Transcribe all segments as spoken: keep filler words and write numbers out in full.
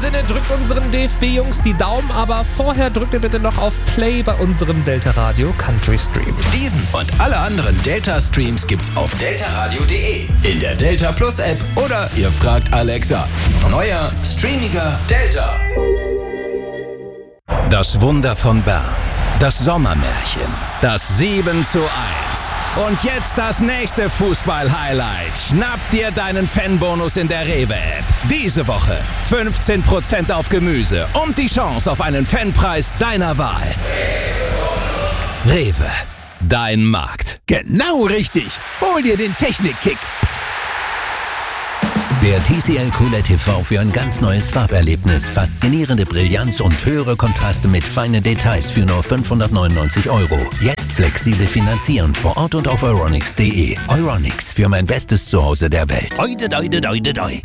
Sinne, drückt unseren D F B-Jungs die Daumen, aber vorher drückt ihr bitte noch auf Play bei unserem Delta Radio Country Stream. Diesen und alle anderen Delta-Streams gibt's auf delta radio punkt de, in der Delta Plus App oder ihr fragt Alexa. Neuer, streamiger Delta. Das Wunder von Bern. Das Sommermärchen. Das sieben zu eins. Und jetzt das nächste Fußball-Highlight. Schnapp dir deinen Fanbonus in der Rewe-App. Diese Woche fünfzehn Prozent auf Gemüse und die Chance auf einen Fanpreis deiner Wahl. Rewe. Dein Markt. Genau richtig. Hol dir den Technik-Kick. Der T C L Q L E D T V für ein ganz neues Farberlebnis, faszinierende Brillanz und höhere Kontraste mit feinen Details für nur fünfhundertneunundneunzig Euro. Jetzt flexibel finanzieren vor Ort und auf euronics punkt de. Euronics, für mein bestes Zuhause der Welt. Oide, oide, oide, oide.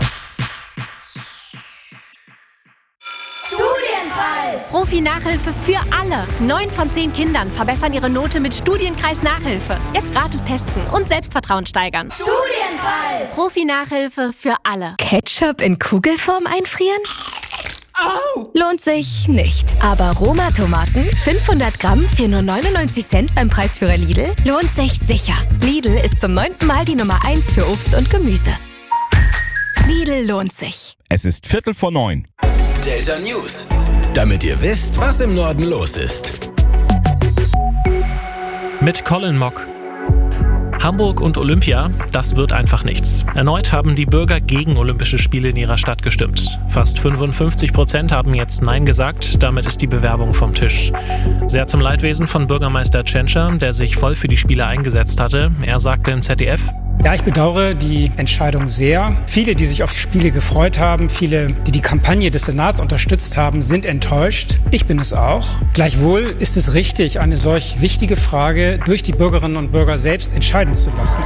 Profi-Nachhilfe für alle. Neun von zehn Kindern verbessern ihre Note mit Studienkreis-Nachhilfe. Jetzt gratis testen und Selbstvertrauen steigern. Studienkreis! Profi-Nachhilfe für alle. Ketchup in Kugelform einfrieren? Au! Lohnt sich nicht. Aber Roma-Tomaten, fünfhundert Gramm für nur neunundneunzig Cent beim Preisführer Lidl, lohnt sich sicher. Lidl ist zum neunten Mal die Nummer eins für Obst und Gemüse. Lidl lohnt sich. Es ist Viertel vor neun. Delta News. Damit ihr wisst, was im Norden los ist. Mit Colin Mock. Hamburg und Olympia, das wird einfach nichts. Erneut haben die Bürger gegen Olympische Spiele in ihrer Stadt gestimmt. Fast fünfundfünfzig Prozent haben jetzt Nein gesagt, damit ist die Bewerbung vom Tisch. Sehr zum Leidwesen von Bürgermeister Tschentscher, der sich voll für die Spiele eingesetzt hatte. Er sagte im Z D F: Ja, ich bedauere die Entscheidung sehr. Viele, die sich auf die Spiele gefreut haben, viele, die die Kampagne des Senats unterstützt haben, sind enttäuscht. Ich bin es auch. Gleichwohl ist es richtig, eine solch wichtige Frage durch die Bürgerinnen und Bürger selbst entscheiden zu lassen.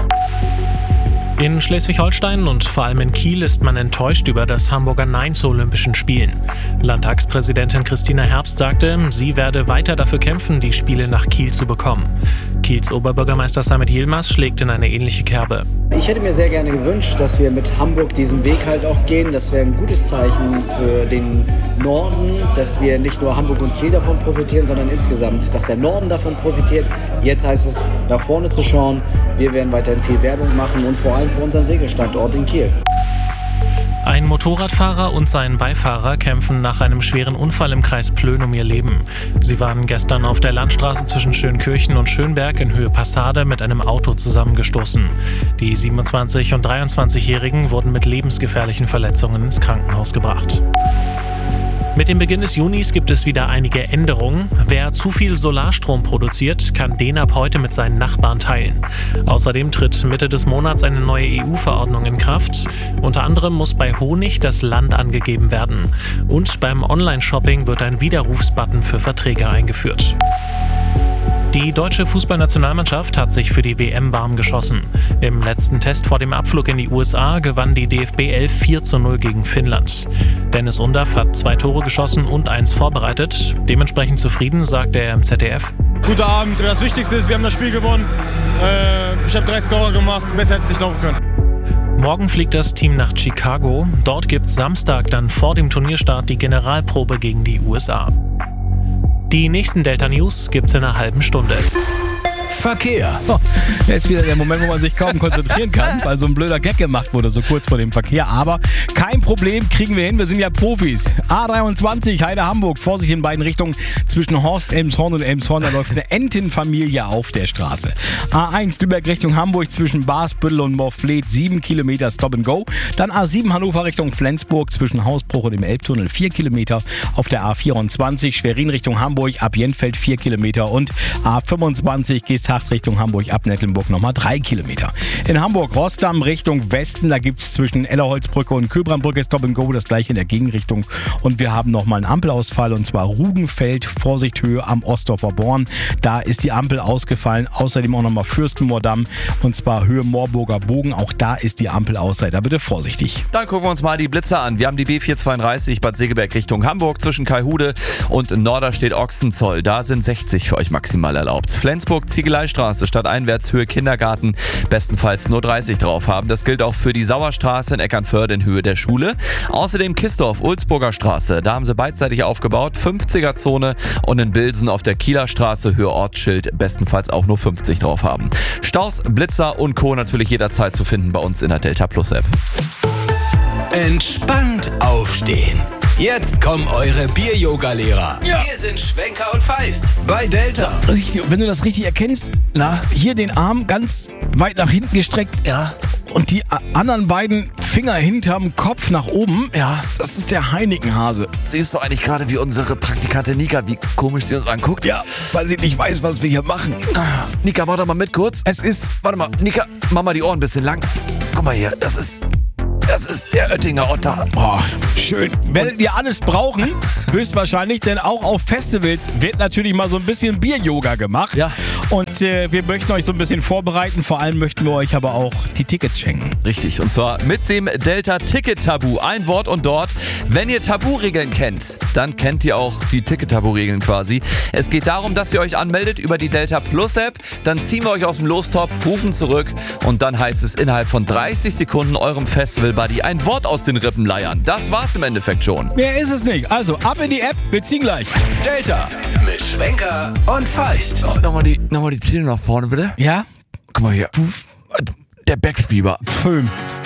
In Schleswig-Holstein und vor allem in Kiel ist man enttäuscht über das Hamburger Nein zu Olympischen Spielen. Landtagspräsidentin Christina Herbst sagte, sie werde weiter dafür kämpfen, die Spiele nach Kiel zu bekommen. Kiels Oberbürgermeister Samit Yilmaz schlägt in eine ähnliche Kerbe. Ich hätte mir sehr gerne gewünscht, dass wir mit Hamburg diesen Weg halt auch gehen. Das wäre ein gutes Zeichen für den Norden, dass wir nicht nur Hamburg und Kiel davon profitieren, sondern insgesamt, dass der Norden davon profitiert. Jetzt heißt es, nach vorne zu schauen. Wir werden weiterhin viel Werbung machen und vor allem für unseren Segelstandort in Kiel. Ein Motorradfahrer und sein Beifahrer kämpfen nach einem schweren Unfall im Kreis Plön um ihr Leben. Sie waren gestern auf der Landstraße zwischen Schönkirchen und Schönberg in Höhe Passade mit einem Auto zusammengestoßen. Die siebenundzwanzig- und dreiundzwanzigjährigen wurden mit lebensgefährlichen Verletzungen ins Krankenhaus gebracht. Mit dem Beginn des Junis gibt es wieder einige Änderungen. Wer zu viel Solarstrom produziert, kann den ab heute mit seinen Nachbarn teilen. Außerdem tritt Mitte des Monats eine neue E U-Verordnung in Kraft. Unter anderem muss bei Honig das Land angegeben werden. Und beim Online-Shopping wird ein Widerrufsbutton für Verträge eingeführt. Die deutsche Fußballnationalmannschaft hat sich für die W M warm geschossen. Im letzten Test vor dem Abflug in die U S A gewann die D F B elf vier zu null gegen Finnland. Dennis Undaff hat zwei Tore geschossen und eins vorbereitet. Dementsprechend zufrieden, sagte er im Z D F. Guter Abend, das Wichtigste ist, wir haben das Spiel gewonnen. Äh, ich habe drei Scorer gemacht, besser hätte es nicht laufen können. Morgen fliegt das Team nach Chicago. Dort gibt's Samstag dann vor dem Turnierstart die Generalprobe gegen die U S A. Die nächsten Delta News gibt's in einer halben Stunde. Verkehr. So, jetzt wieder der Moment, wo man sich kaum konzentrieren kann, weil so ein blöder Gag gemacht wurde, so kurz vor dem Verkehr. Aber kein Problem, kriegen wir hin, wir sind ja Profis. A dreiundzwanzig, Heide-Hamburg, Vorsicht in beiden Richtungen. Zwischen Horst, Elmshorn und Elmshorn, da läuft eine Entenfamilie auf der Straße. A eins, Lübeck Richtung Hamburg, zwischen Basbüttel und Morfleet, sieben Kilometer Stop and Go. Dann A sieben, Hannover Richtung Flensburg, zwischen Hausbruch und dem Elbtunnel, vier Kilometer. Auf der A vierundzwanzig, Schwerin Richtung Hamburg, ab Jenfeld, vier Kilometer. Und A fünfundzwanzig, Geesthacht Richtung Hamburg, ab Nettelnburg nochmal drei Kilometer. In Hamburg, Rossdamm Richtung Westen, da gibt es zwischen Ellerholzbrücke und Köbrandbrücke Stop and Go, das gleiche in der Gegenrichtung. Und wir haben nochmal einen Ampelausfall, und zwar Rugenfeld, Vorsicht Höhe am Ostdorfer Born. Da ist die Ampel ausgefallen. Außerdem auch nochmal Fürstenmoordamm, und zwar Höhe Moorburger Bogen. Auch da ist die Ampel aus. Seid da bitte vorsichtig. Dann gucken wir uns mal die Blitzer an. Wir haben die B vierhundertzweiunddreißig Bad Segeberg Richtung Hamburg zwischen Kaihude und Norderstedt Ochsenzoll. Da sind sechzig für euch maximal erlaubt. Flensburg, Ziegler Ziegeleistraße stadteinwärts Höhe Kindergarten bestenfalls nur dreißig drauf haben. Das gilt auch für die Sauerstraße in Eckernförde in Höhe der Schule. Außerdem Kistorf, Ulzburger Straße, da haben sie beidseitig aufgebaut, fünfziger Zone und in Bilsen auf der Kieler Straße Höhe Ortsschild bestenfalls auch nur fünfzig drauf haben. Staus, Blitzer und Co. natürlich jederzeit zu finden bei uns in der Delta Plus App. Entspannt aufstehen. Jetzt kommen eure Bier-Yoga-Lehrer. Ja. Hier sind Schwenker und Feist bei Delta. Wenn du das richtig erkennst, na, hier den Arm ganz weit nach hinten gestreckt, ja, und die anderen beiden Finger hinterm Kopf nach oben, ja, das ist der Heinekenhase. Siehst du eigentlich gerade, wie unsere Praktikantin Nika, wie komisch sie uns anguckt? Ja, weil sie nicht weiß, was wir hier machen. Nika, warte mal mit kurz. Es ist... Warte mal, Nika, mach mal die Ohren ein bisschen lang. Guck mal hier, das ist... Das ist der Oettinger Otter. Oh, schön. Werdet ihr alles brauchen, höchstwahrscheinlich, denn auch auf Festivals wird natürlich mal so ein bisschen Bier-Yoga gemacht. Ja. Und äh, wir möchten euch so ein bisschen vorbereiten, vor allem möchten wir euch aber auch die Tickets schenken. Richtig, und zwar mit dem Delta-Ticket-Tabu. Ein Wort und dort. Wenn ihr Tabu-Regeln kennt, dann kennt ihr auch die Ticket-Tabu-Regeln quasi. Es geht darum, dass ihr euch anmeldet über die Delta Plus App, dann ziehen wir euch aus dem Lostopf, rufen zurück und dann heißt es innerhalb von dreißig Sekunden eurem Festival Buddy ein Wort aus den Rippen leiern. Das war's im Endeffekt schon. Mehr ist es nicht. Also ab in die App, wir ziehen gleich. Delta mit Schwenker und Feist. Oh, nochmal die, nochmal die Zähne nach vorne, bitte. Ja? Guck mal hier. Der Backspeaker. Fünf.